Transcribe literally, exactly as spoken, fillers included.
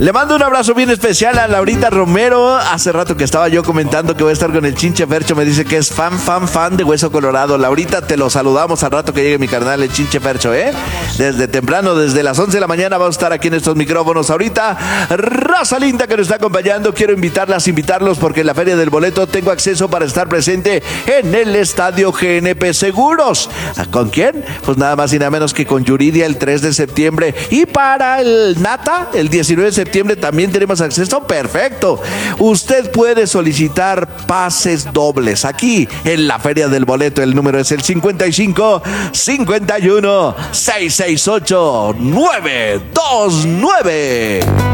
Le mando un abrazo bien especial a Laurita Romero. Hace rato que estaba yo comentando que voy a estar con el Chinche Fercho. Me dice que es fan, fan, fan de Hueso Colorado. Laurita, te lo saludamos al rato que llegue mi carnal, el Chinche Fercho, ¿eh? Desde temprano, desde las once de la mañana, vamos a estar aquí en estos micrófonos. Ahorita, raza linda que nos está acompañando. Quiero invitarlas, invitarlos, porque en la Feria del Boleto tengo acceso para estar presente en el Estadio G N P Seguros. ¿Con quién? Pues nada más y nada menos que con Yuridia el tres de septiembre. Y para el Nata, el diecinueve de septiembre también tenemos acceso. Perfecto. Usted puede solicitar pases dobles aquí en la Feria del Boleto. El número es el cincuenta y cinco, cincuenta y uno, seiscientos sesenta y ocho, nueve dos nueve.